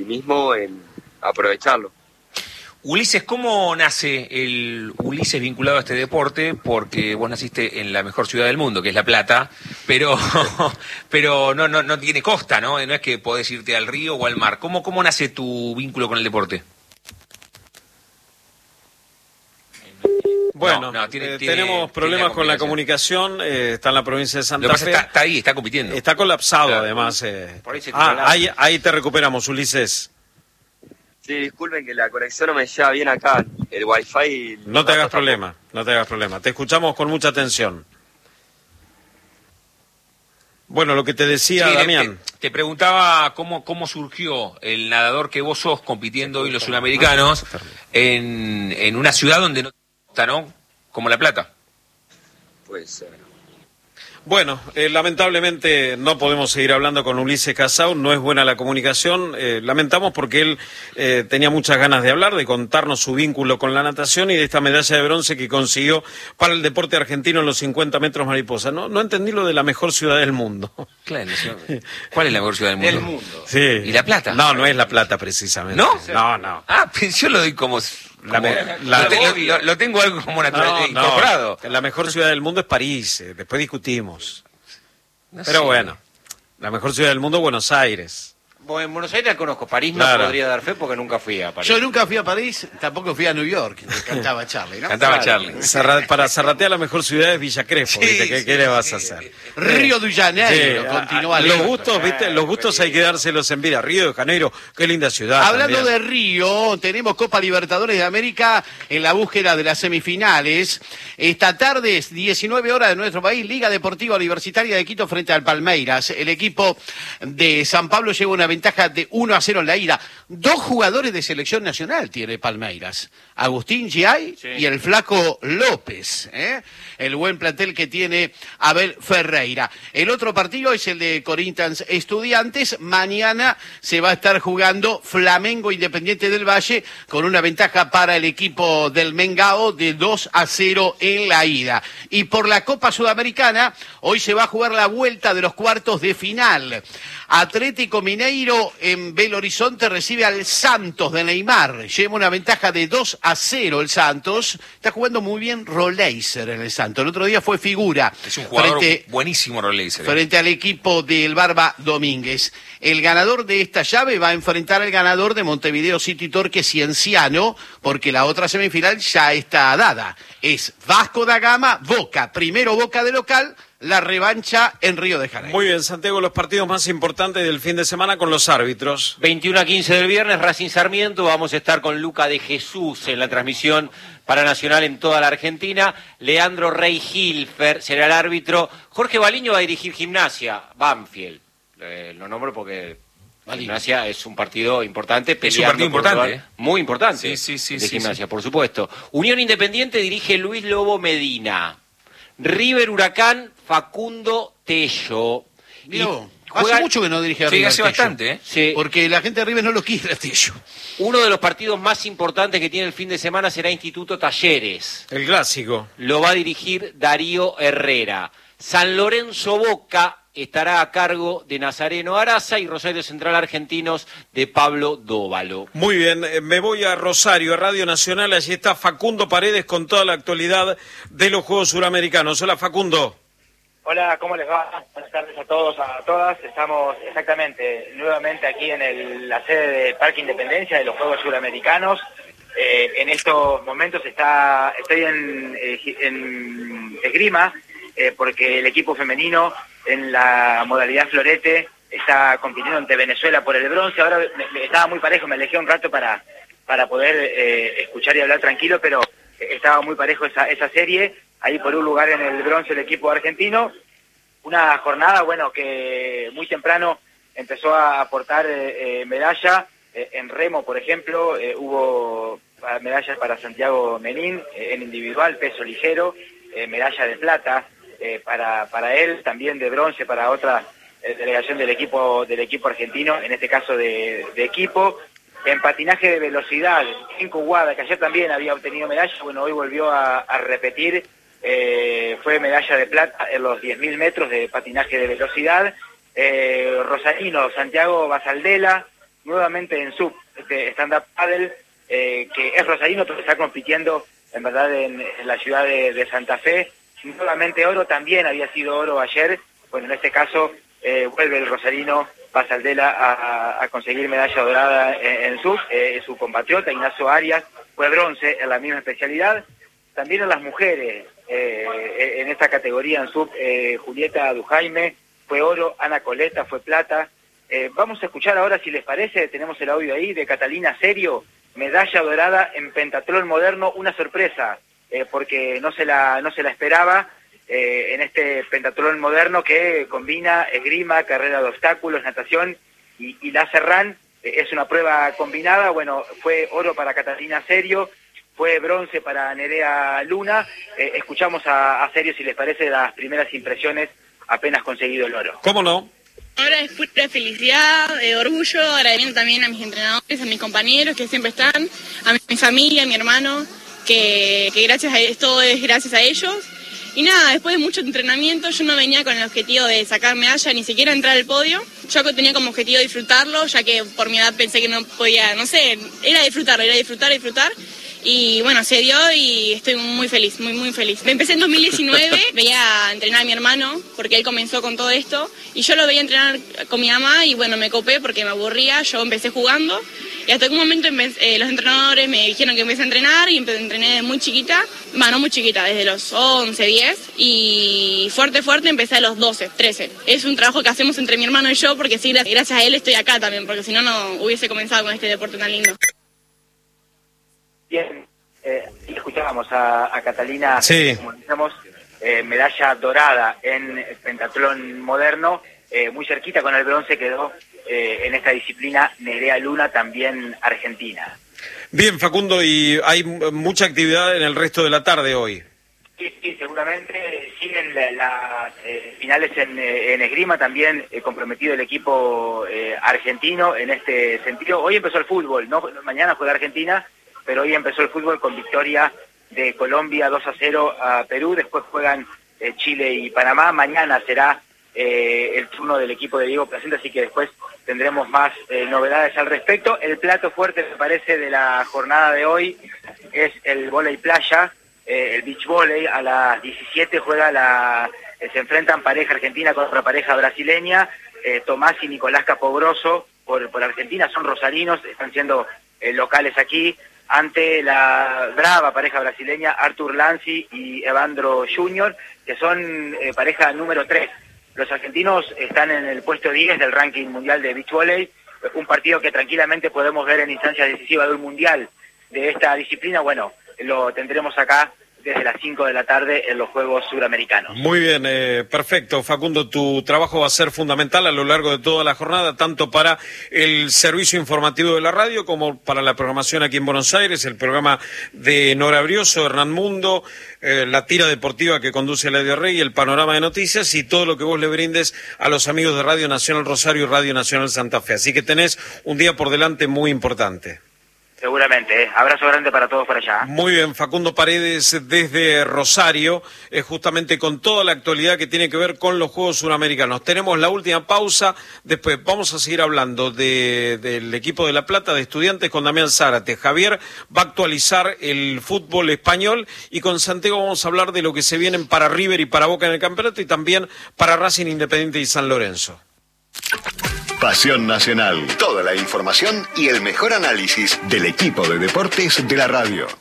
mismo en aprovecharlo. Ulises, ¿cómo nace el Ulises vinculado a este deporte? Porque vos naciste en la mejor ciudad del mundo, que es La Plata, pero no tiene costa, ¿no? No es que podés irte al río o al mar. ¿Cómo nace tu vínculo con el deporte? Bueno, tenemos problemas con la comunicación, está en la provincia de Santa Fe. Está ahí, está compitiendo. Está colapsado, claro. Además. Por ahí te recuperamos, Ulises. Sí, disculpen que la conexión no me lleva bien acá, el wifi... No te hagas problema, te escuchamos con mucha atención. Bueno, lo que te decía, sí, Damián. Te preguntaba cómo surgió el nadador que vos sos compitiendo hoy en los Sudamericanos en una ciudad donde no está, ¿no? Como La Plata. Pues... Bueno, lamentablemente no podemos seguir hablando con Ulises Casau, no es buena la comunicación, lamentamos porque él tenía muchas ganas de hablar, de contarnos su vínculo con la natación y de esta medalla de bronce que consiguió para el deporte argentino en los 50 metros mariposa. No entendí lo de la mejor ciudad del mundo. Claro, ¿cuál es la mejor ciudad del mundo? Del mundo. Sí. ¿Y La Plata? No es La Plata precisamente. ¿No? No. Ah, pues yo lo doy como... Lo tengo algo como incorporado. La mejor ciudad del mundo es París, después discutimos. No Pero sé. bueno, la mejor ciudad del mundo es Buenos Aires. Bueno, en Buenos Aires la conozco, París Claro. no podría dar fe porque nunca fui a París. Yo nunca fui a París, tampoco fui a New York, cantaba Charlie, ¿no? Cantaba Claro. Charlie. Para Zarratea la mejor ciudad es Villa Crespo, Sí, ¿viste? ¿Qué le vas a hacer? Río de Janeiro, Sí, continúa los Leo. gustos, ¿viste? Los gustos hay que dárselos en vida. Río de Janeiro, qué linda ciudad. Hablando también. de Río, tenemos Copa Libertadores de América en la búsqueda de las semifinales. Esta tarde, 19 horas de nuestro país, Liga Deportiva Universitaria de Quito frente al Palmeiras. El equipo de San Pablo lleva una ventaja de 1-0 en la ida. 2 jugadores de selección nacional tiene Palmeiras. Agustín Giay y el flaco López. El buen plantel que tiene Abel Ferreira. El otro partido es el de Corinthians Estudiantes. Mañana se va a estar jugando Flamengo Independiente del Valle con una ventaja para el equipo del Mengao de 2-0 en la ida. Y por la Copa Sudamericana, hoy se va a jugar la vuelta de los cuartos de final. Atlético Mineiro en Belo Horizonte recibe al Santos de Neymar. Lleva una ventaja de 2-0 el Santos. Está jugando muy bien Roleiser en el Santos. El otro día fue figura. Es un jugador buenísimo, Roleiser. Frente al equipo del Barba Domínguez. El ganador de esta llave va a enfrentar al ganador de Montevideo City Torque Cienciano, porque la otra semifinal ya está dada. Es Vasco da Gama, Boca. Primero Boca de local, la revancha en Río de Janeiro. Muy bien, Santiago, los partidos más importantes del fin de semana con los árbitros. 21-15 del viernes, Racing Sarmiento. Vamos a estar con Luca de Jesús en la transmisión para Nacional en toda la Argentina. Leandro Rey Hilfer será el árbitro. Jorge Baliño va a dirigir Gimnasia, Banfield. Lo nombro porque Gimnasia es un partido importante. Es un partido importante. Muy importante. Sí, de Gimnasia, por supuesto. Unión Independiente dirige Luis Lobo Medina. River Huracán, Facundo Tello. Hace mucho que no dirige a River. Sí, hace bastante, Sí. Porque la gente de River no lo quiere a Tello. Uno de los partidos más importantes que tiene el fin de semana será Instituto Talleres. El clásico. Lo va a dirigir Darío Herrera. San Lorenzo Boca estará a cargo de Nazareno Araza y Rosario Central Argentinos de Pablo Dóvalo. Muy bien, me voy a Rosario, a Radio Nacional. Allí está Facundo Paredes con toda la actualidad de los Juegos Suramericanos. Hola, Facundo. Hola, ¿cómo les va? Buenas tardes a todos, a todas. Estamos exactamente nuevamente aquí en la sede de Parque Independencia de los Juegos Suramericanos. En estos momentos estoy en esgrima porque el equipo femenino en la modalidad florete está compitiendo ante Venezuela por el bronce. Ahora estaba muy parejo, me alejé un rato para poder escuchar y hablar tranquilo, pero estaba muy parejo esa serie. Ahí por un lugar en el bronce el equipo argentino. Una jornada, bueno, que muy temprano empezó a aportar medalla. En remo, por ejemplo, hubo medallas para Santiago Menín en individual, peso ligero, medalla de plata para él, también de bronce para otra delegación del equipo argentino, en este caso de equipo. En patinaje de velocidad, en Guada, que ayer también había obtenido medalla, bueno, hoy volvió a repetir. Fue medalla de plata en los 10.000 metros de patinaje de velocidad. Rosarino, Santiago Basaldela, nuevamente en SUB, este stand-up paddle, que es rosarino, pero está compitiendo en verdad en la ciudad de Santa Fe. Nuevamente oro, también había sido oro ayer. Bueno, en este caso vuelve el rosarino Pasaldela a conseguir medalla dorada en SUB. Su compatriota Ignacio Arias fue bronce en la misma especialidad. También en las mujeres, en esta categoría en SUB, Julieta Dujaime fue oro, Ana Coleta fue plata. Vamos a escuchar ahora, si les parece, tenemos el audio ahí de Catalina Serio, medalla dorada en pentatlón moderno, una sorpresa, porque no se la esperaba, en este pentatlón moderno que combina esgrima, carrera de obstáculos, natación y láser run. Es una prueba combinada. Bueno, fue oro para Catalina Serio, fue bronce para Nerea Luna. Escuchamos a Serio, si les parece, las primeras impresiones apenas conseguido el oro. ¿Cómo no? Ahora es pura felicidad, orgullo, agradecimiento también a mis entrenadores, a mis compañeros que siempre están, a mi familia, a mi hermano, que gracias a esto es gracias a ellos. Y nada, después de mucho entrenamiento, yo no venía con el objetivo de sacar medalla, ni siquiera entrar al podio. Yo tenía como objetivo disfrutarlo, ya que por mi edad pensé que no podía, no sé, era disfrutarlo, era disfrutar. Y bueno, se dio y estoy muy feliz, muy feliz. Empecé en 2019, veía a entrenar a mi hermano, porque él comenzó con todo esto, y yo lo veía entrenar con mi mamá y bueno, me copé porque me aburría, yo empecé jugando, y hasta que un momento los entrenadores me dijeron que empecé a entrenar, y entrené de muy chiquita, no muy chiquita, desde los 11, 10, y fuerte empecé a los 12, 13. Es un trabajo que hacemos entre mi hermano y yo, porque sí, gracias a él estoy acá también, porque si no, no hubiese comenzado con este deporte tan lindo. Bien, y escuchábamos a Catalina, sí, como decíamos, medalla dorada en pentatlón moderno, muy cerquita con el bronce quedó en esta disciplina Nerea Luna, también argentina. Bien, Facundo, y hay mucha actividad en el resto de la tarde hoy. Sí, seguramente siguen las finales en esgrima, también comprometido el equipo argentino en este sentido. Hoy empezó el fútbol, no mañana juega Argentina, pero hoy empezó el fútbol con victoria de Colombia 2-0 a Perú. Después juegan Chile y Panamá. Mañana será el turno del equipo de Diego Placenta, así que después tendremos más novedades al respecto. El plato fuerte, me parece, de la jornada de hoy es el vóley playa, el beach volley. A las 17 se enfrentan pareja argentina contra pareja brasileña. Tomás y Nicolás Capobroso por Argentina, son rosarinos, están siendo locales aquí, ante la brava pareja brasileña Arthur Lanzi y Evandro Junior, que son pareja número 3. Los argentinos están en el puesto 10 del ranking mundial de beach volley, un partido que tranquilamente podemos ver en instancias decisivas de un mundial de esta disciplina. Bueno, lo tendremos acá desde las 5 de la tarde en los Juegos Suramericanos. Muy bien, perfecto. Facundo, tu trabajo va a ser fundamental a lo largo de toda la jornada, tanto para el servicio informativo de la radio como para la programación aquí en Buenos Aires, el programa de Nora Brioso, Hernán Mundo, la tira deportiva que conduce Eladio Rey, el panorama de noticias y todo lo que vos le brindes a los amigos de Radio Nacional Rosario y Radio Nacional Santa Fe. Así que tenés un día por delante muy importante. Seguramente, abrazo grande para todos por allá. Muy bien, Facundo Paredes desde Rosario, justamente con toda la actualidad que tiene que ver con los Juegos Suramericanos. Tenemos la última pausa, después vamos a seguir hablando del equipo de La Plata, de Estudiantes, con Damián Zárate. Javier va a actualizar el fútbol español y con Santiago vamos a hablar de lo que se vienen para River y para Boca en el campeonato y también para Racing, Independiente y San Lorenzo. Pasión Nacional. Toda la información y el mejor análisis del equipo de deportes de la radio.